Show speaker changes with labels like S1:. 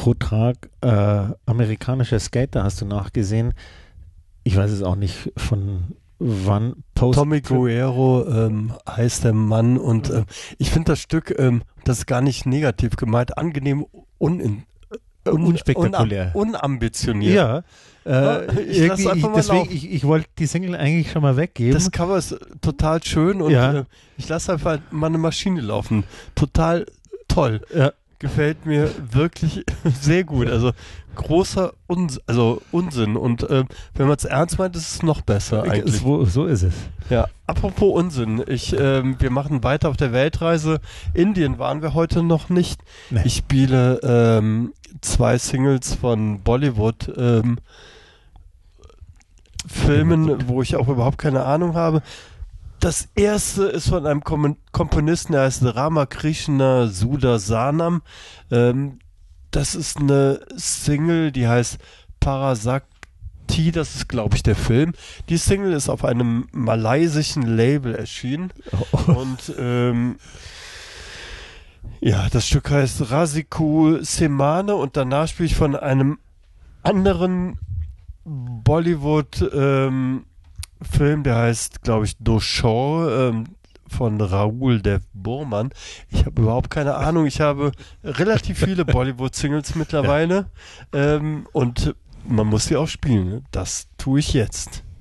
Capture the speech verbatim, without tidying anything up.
S1: Vortrag äh, amerikanischer Skater hast du nachgesehen. Ich weiß es auch nicht von wann. Post
S2: Tommy Guerrero ähm, heißt der Mann und äh, ich finde das Stück, ähm, das ist gar nicht negativ gemeint, angenehm unin,
S1: äh,
S2: un,
S1: unspektakulär.
S2: Unam, unambitioniert.
S1: Ja, äh,
S2: ich lass einfach mal
S1: deswegen,
S2: laufen.
S1: ich, ich wollte die Single eigentlich schon mal weggeben.
S2: Das Cover ist total schön und
S1: Ja.
S2: äh, ich lasse einfach mal eine Maschine laufen. Total toll.
S1: Ja.
S2: Gefällt mir wirklich sehr gut. Also großer Uns also Unsinn. Und äh, wenn man es ernst meint, ist es noch besser eigentlich.
S1: So, so ist es.
S2: Ja, apropos Unsinn. Ich, ähm, wir machen weiter auf der Weltreise. Indien waren wir heute noch nicht.
S1: Nee.
S2: Ich spiele ähm, zwei Singles von Bollywood ähm, Filmen, wo ich auch überhaupt keine Ahnung habe. Das erste ist von einem Kom- Komponisten, der heißt Ramakrishna Sudarsanam. Ähm, das ist eine Single, die heißt Parasakti, das ist, glaube ich, der Film. Die Single ist auf einem malaysischen Label erschienen.
S1: Oh.
S2: Und ähm, ja, das Stück heißt Rasiku Semane und danach spiele ich von einem anderen Bollywood ähm, Film, der heißt, glaube ich, Doshor ähm, von Rahul Dev Burman. Ich habe überhaupt keine Ahnung. Ich habe relativ viele Bollywood-Singles mittlerweile ähm, und man muss sie auch spielen. Das tue ich jetzt.